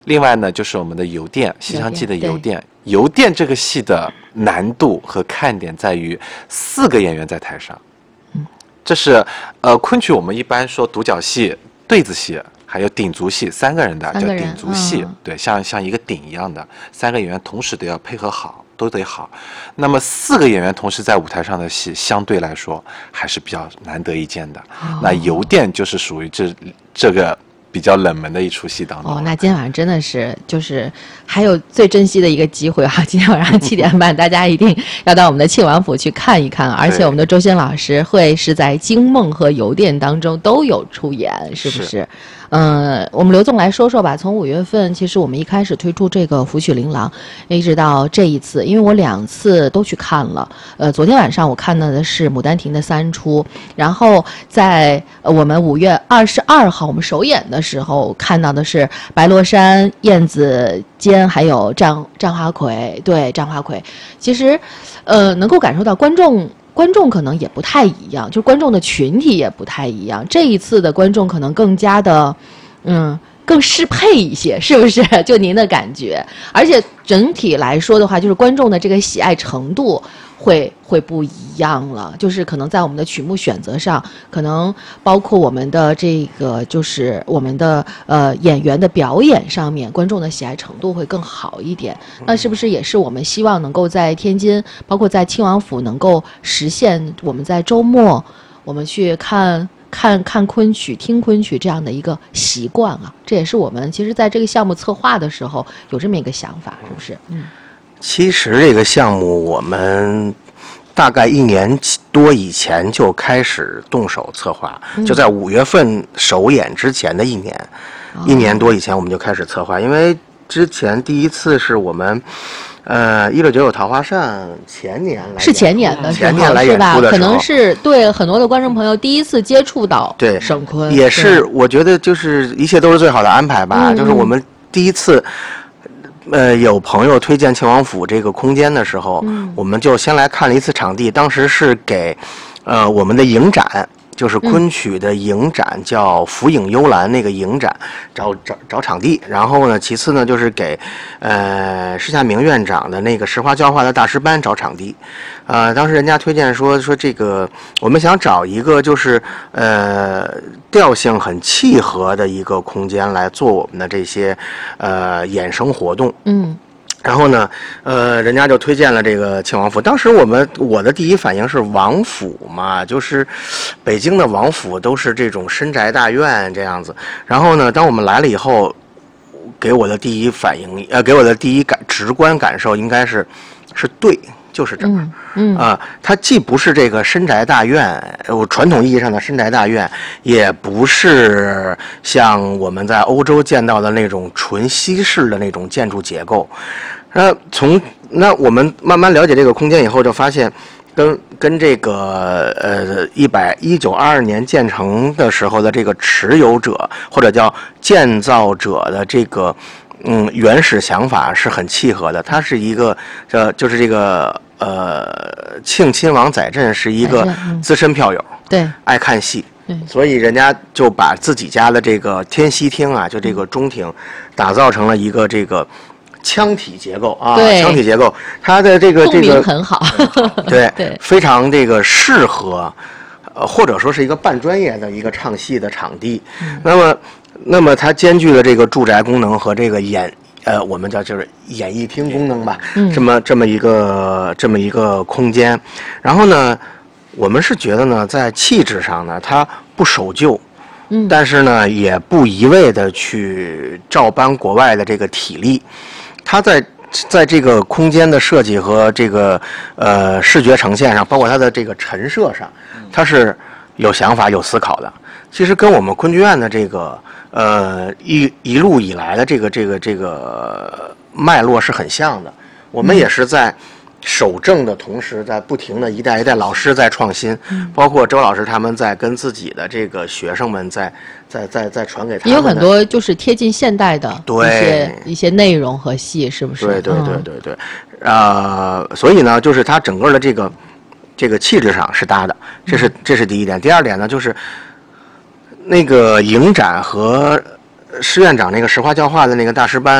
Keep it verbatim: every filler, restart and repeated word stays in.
另外呢，就是我们的邮电，西厢记的邮电。邮电这个戏的难度和看点在于四个演员在台上。嗯，这是呃昆曲我们一般说独角戏、对子戏，还有鼎足戏，三个人的叫鼎足戏。嗯、对，像像一个鼎一样的，三个演员同时都要配合好，都得好。那么四个演员同时在舞台上的戏，相对来说还是比较难得一见的。哦、那邮电就是属于这这个。比较冷门的一出戏当中。 哦，那今天晚上真的是就是还有最珍惜的一个机会哈、啊！今天晚上七点半，大家一定要到我们的庆王府去看一看，而且我们的周星老师会是在惊梦和邮电当中都有出演，是不是？是嗯，我们刘总来说说吧。从五月份，其实我们一开始推出这个《福曲琳琅》，一直到这一次，因为我两次都去看了。呃，昨天晚上我看到的是《牡丹亭》的三出，然后在、呃、我们五月二十二号我们首演的时候看到的是白罗衫、燕子尖，还有战战花魁。对，战花魁，其实，呃，能够感受到观众。观众可能也不太一样，就观众的群体也不太一样。这一次的观众可能更加的，嗯，更适配一些，是不是？就您的感觉？而且整体来说的话，就是观众的这个喜爱程度会会不一样了。就是可能在我们的曲目选择上，可能包括我们的这个，就是我们的呃演员的表演上面，观众的喜爱程度会更好一点。那是不是也是我们希望能够在天津，包括在庆王府能够实现我们在周末我们去看看看昆曲、听昆曲这样的一个习惯啊？这也是我们其实在这个项目策划的时候有这么一个想法，是不是？嗯。 其实这个项目我们大概一年多以前就开始动手策划，嗯、就在五月份首演之前的一年，哦、一年多以前我们就开始策划。因为之前第一次是我们，呃，一六九九桃花扇前年来是前年的时候， 前年来演出的时候， 可能是对很多的观众朋友第一次接触到对沈坤， 也是我觉得就是一切都是最好的安排吧，嗯、就是我们第一次。呃，有朋友推荐庆王府这个空间的时候，嗯、我们就先来看了一次场地。当时是给，呃，我们的影展，就是昆曲的影展，嗯、叫福影幽兰那个影展，找找找场地。然后呢，其次呢，就是给，呃，施夏明院长的那个石花教化的大师班找场地。呃，当时人家推荐说说这个，我们想找一个就是呃调性很契合的一个空间来做我们的这些呃衍生活动。嗯。然后呢，呃，人家就推荐了这个庆王府。当时我们我的第一反应是王府嘛，就是北京的王府都是这种深宅大院这样子。然后呢，当我们来了以后，给我的第一反应，呃，给我的第一感直观感受应该是是对。就是这儿，嗯嗯啊、呃，它既不是这个深宅大院，呃，传统意义上的深宅大院，也不是像我们在欧洲见到的那种纯西式的那种建筑结构。那从那我们慢慢了解这个空间以后，就发现跟跟这个呃一百一九二二年建成的时候的这个持有者或者叫建造者的这个。嗯，原始想法是很契合的。他是一个，呃，就是这个，呃，庆亲王载振是一个资深票友，对、嗯，爱看戏，对，所以人家就把自己家的这个天锡厅啊，就这个中庭，打造成了一个这个腔体结构啊，腔体结构，它的这个这个很好， 对对，非常这个适合，呃，或者说是一个半专业的一个唱戏的场地，嗯、那么。那么它兼具了这个住宅功能和这个演呃我们叫就是演艺厅功能吧，嗯、这么这么一个这么一个空间。然后呢，我们是觉得呢，在气质上呢，它不守旧，嗯，但是呢，也不一味的去照搬国外的这个体力。它在在这个空间的设计和这个呃视觉呈现上，包括它的这个陈设上，它是有想法、有思考的。其实跟我们昆剧院的这个。呃，一一路以来的这个这个这个脉络是很像的。我们也是在守正的同时，在不停的一代一代老师在创新，嗯、包括周老师他们在跟自己的这个学生们在在在在传给他们。 也有很多就是贴近现代的一些一些内容和戏，是不是？ 对对对对对。呃，所以呢，就是它整个的这个这个气质上是搭的，这是这是第一点。第二点呢，就是。那个影展和施院长那个石花教化的那个大师班